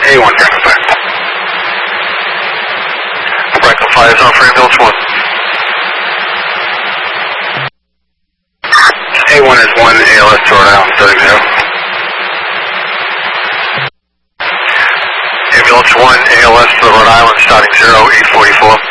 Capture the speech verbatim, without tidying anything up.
A one, Franklin five. Franklin five is on for ambulance one. A one is one, A L S to Rhode Island, starting zero. Ambulance one, A L S to Rhode Island, starting zero, eight forty-four.